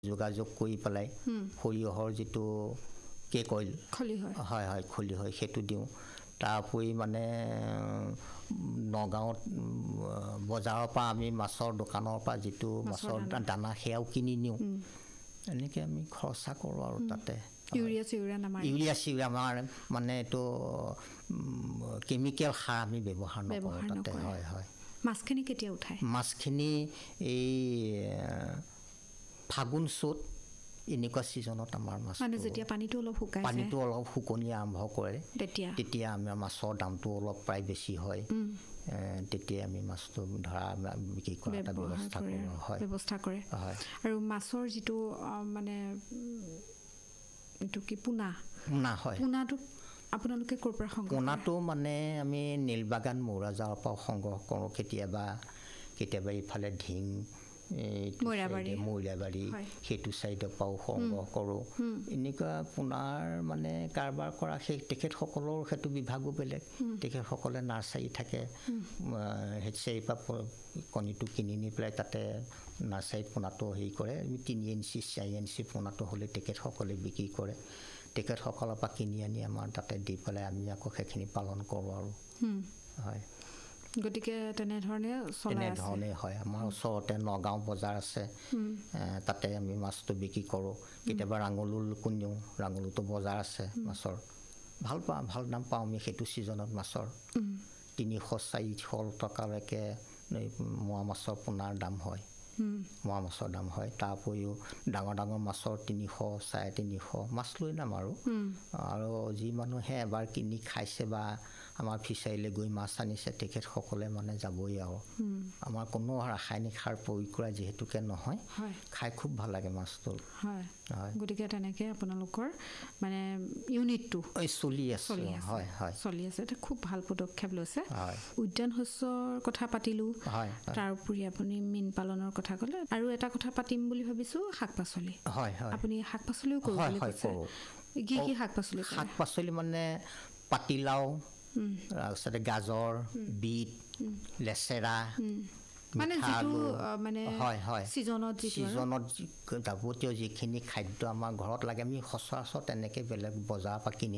যোগাযোগ কৰি পেলাই সৰিয়হৰ যিটো কেক অইল খলি হয় হয় হয় খলি হয় সেইটো দিওঁ তাৰ উপৰি মানে নগাঁৱত বজাৰৰ পৰা আমি মাছৰ দোকানৰ পৰা যিটো মাছৰ দানা সেয়াও কিনি নিওঁ এনেকৈ আমি খৰচা কৰোঁ আৰু তাতে ইউৰিয়া চিউৰিয়া আমাৰ মানে এইটো কেমিকেল সাৰ আমি ব্যৱহাৰ নকৰোঁ তাতে হয় হয় মাছখিনি কেতিয়া উঠায় মাছখিনি এই ফাগুন চ'ত এনেকুৱা ছিজনত আমাৰ মাছ মানে যেতিয়া পানীটো অলপ শুকনি আৰম্ভ কৰে তেতিয়া আমাৰ মাছৰ দামটো অলপ প্ৰায় বেছি হয় তেতিয়া আমি মাছটো ধৰা বিক্ৰী কৰা এটা ব্যৱস্থা কৰে হয় আৰু মাছৰ যিটো মানে এইটো কি পোনা হয় পোনাটো আপোনালোকে ক'ৰ পৰা সংগ্ৰহ পোনাটো মানে আমি নীলবাগান মৌৰাজাৰৰ পৰা সংগ্ৰহ কৰোঁ কেতিয়াবা ইফালে ঢিং মৈৰাবাৰী সেইটো চাইডৰ পৰাও সংগ্ৰহ কৰোঁ এনেকুৱা পোনাৰ মানে কাৰবাৰ কৰা তেখেতসকলৰ সেইটো বিভাগো বেলেগ তেখেতসকলে নাৰ্চাৰী থাকে হেচাৰীৰ পৰা কণীটো কিনি নি পেলাই তাতে নাৰ্চাৰীত পোনাটো হেৰি কৰে 3 ইঞ্চি 4 ইঞ্চি পোনাটো হ'লে তেখেতসকলে বিক্ৰী কৰে তেখেতসকলৰ পৰা কিনি আনি আমাৰ তাতে দি পেলাই আমি আকৌ সেইখিনি পালন কৰোঁ আৰু হয় গতিকে তেনেধৰণে হয় আমাৰ ওচৰতে নগাঁও বজাৰ আছে তাতে আমি মাছটো বিক্ৰী কৰোঁ কেতিয়াবা ৰাঙলুকো নিওঁ ৰাঙলুতো বজাৰ আছে মাছৰ ভাল দাম পাওঁ আমি সেইটো ছিজনত মাছৰ 300-400 টকালৈকে মোৱা মাছৰ পোনাৰ দাম হয় মোৱা মাছৰ দাম হয় তাৰ উপৰিও ডাঙৰ মাছৰ 300-350 মাছ লৈ নাম আৰু যি মানুহে এবাৰ কিনি খাইছে বা আমাৰ ফিচাৰীলৈ গৈ মাছ আনিছে তেখেতসকলে মানে যাবই আৰু আমাৰ কোনো ৰাসায়নিক সাৰ প্ৰয়োগ কৰা যিহেতুকে নহয় খাই খুব ভাল লাগে মাছটো হয় গতিকে তেনেকৈ আপোনালোকৰ মানে ইউনিটটো চলি আছে এটা খুব ভাল পদক্ষেপ লৈছে উদ্যান শস্যৰ কথা পাতিলোঁ তাৰ উপৰি আপুনি মীন পালনৰ কথা ক'লে আৰু এটা কথা পাতিম বুলি ভাবিছোঁ শাক পাচলি আপুনি শাক পাচলিও কৰোঁ বুলি কৈছে কি শাক পাচলি মানে পাতিলাও তাৰপিছতে গাজৰ বিট লেচেৰা মানে যিটো মানে ছিজনত যাৱতীয় যিখিনি খাদ্য আমাৰ ঘৰত লাগে আমি সচৰাচৰ তেনেকৈ বেলেগ বজাৰৰ পৰা কিনি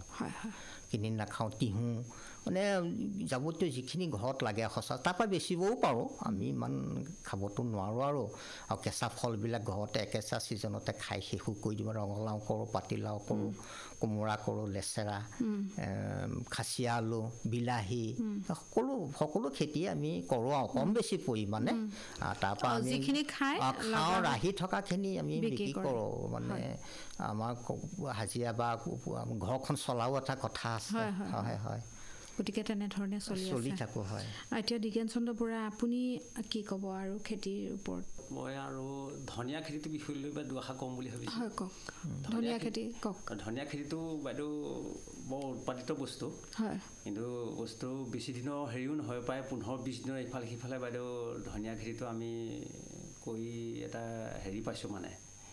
নাখাওঁ তিহু মানে যাৱতীয় যিখিনি ঘৰত লাগে সচৰাচৰ তাৰপৰা বেচিবও পাৰোঁ আমি ইমান খাবতো নোৱাৰোঁ আৰু কেঁচা ফলবিলাক ঘৰতে একেচা ছিজনতে খাই শেষো কৰি দিওঁ ৰঙালাও কৰোঁ পাতিলাও কৰোঁ কোমোৰা কৰোঁ লেচেৰা খাচিয়া আলু বিলাহী সকলো খেতি আমি কৰোঁ আৰু কম বেছি পৰিমাণে তাৰপৰা আমি খাওঁ ৰাহি থকাখিনি আমি বিক্ৰী কৰোঁ মানে আমাৰ হাজিৰা বা ঘৰখন চলাও এটা কথা আছে হয় গতিকে তেনেধৰণে চলি থাকোঁ এতিয়া দিগেন চন্দ্ৰ বৰা আপুনি কি ক'ব আৰু খেতিৰ ওপৰত মই আৰু ধনিয়া খেতিটোৰ বিষয় লৈ বা দুআষাৰ ক'ম বুলি ভাবিছোঁ কওক ধনিয়া খেতিটো বাইদেউ বৰ উৎপাদিত বস্তু কিন্তু বস্তু বেছি দিনৰ হেৰিও নহয় প্ৰায় 15-20 দিনৰ ইফালে সিফালে বাইদেউ ধনিয়া খেতিটো আমি কৰি এটা হেৰি পাইছোঁ মানে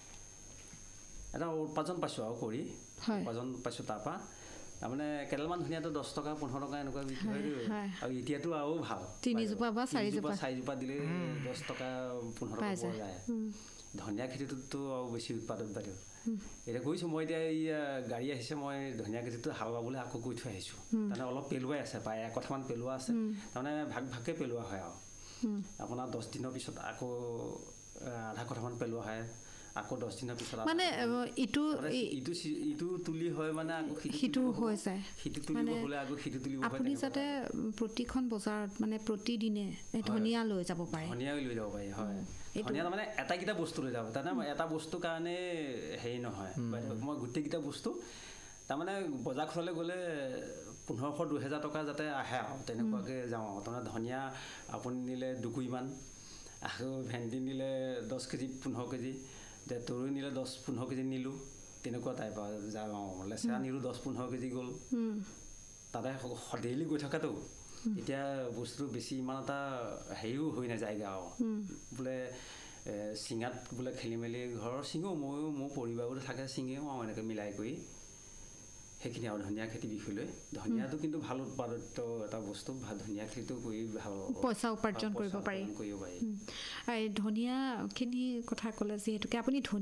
এটা উপাৰ্জন পাইছোঁ আৰু কৰি উপাৰ্জন পাইছোঁ তাৰপৰা তাৰমানে কেইডালমান ধনিয়াটো 10 টকা 15 টকা এনেকুৱা বিক্ৰী হয় আৰু এতিয়াতো আৰু ভাল 3জোপা বা 4জোপা দিলে 10 টকা 15 টকা পোৱা যায় ধনিয়া খেতিটোতো আৰু বেছি উৎপাদন বাইদেউ এতিয়া গৈছোঁ মই এতিয়া গাড়ী আহিছে মই ধনিয়া খেতিটো হাল বাবলৈ আকৌ গৈ থৈ আহিছোঁ তাৰমানে অলপ পেলোৱাই আছে প্ৰায় 1 কঠামান পেলোৱা আছে তাৰমানে ভাগকৈ পেলোৱা হয় আৰু আপোনাৰ 10 দিনৰ পিছত আকৌ আধা কঠামান পেলোৱা হয় আকৌ 10 দিনৰ পিছত মানে ইটো তুলি হয় মানে আকৌ সিটো হৈ যায় সিটো তুলিব হ'লে আকৌ সিটো তুলিব হয় আপুনি যাতে প্ৰতিখন বজাৰত মানে প্ৰতিদিনে ধনিয়া লৈ যাব পাৰে হয় ধনিয়া তাৰমানে এটাকেইটা বস্তু লৈ যাব তাৰমানে এটা বস্তুৰ কাৰণে হেৰি নহয় মই গোটেইকেইটা বস্তু তাৰমানে বজাৰখনলৈ গ'লে 1500-2000 টকা যাতে আহে আৰু তেনেকুৱাকৈ যাওঁ তাৰমানে ধনিয়া আপুনি নিলে 2 কুইমান আকৌ ভেন্দি নিলে 10 কেজি 15 কেজি তৰৈ নিলে 10-15 কেজি নিলোঁ তেনেকুৱা টাইপ যাওঁ লেচেৰা নিলোঁ 10-15 কেজি গ'ল তাতে ডেইলি গৈ থকাটো এতিয়া বস্তুটো বেছি ইমান এটা হেৰিও হৈ নাযায়গৈ আৰু বোলে চিঙাত বোলে খেলি মেলি ঘৰৰ চিঙো মোৰ পৰিবাৰবোৰে থাকে চিঙেও আৰু এনেকৈ মিলাই কৰি সেইখিনি আৰু ধনিয়া খেতিৰ বিষয় লৈ ধনিয়াটো কিন্তু ভাল উৎপাদিত এটা বস্তু ধনিয়া খেতিটো কৰি ভাল পইচা উপাৰ্জন কৰিব পাৰি ধনিয়াখিনি কথা ক'লে যিহেতুকে আপুনি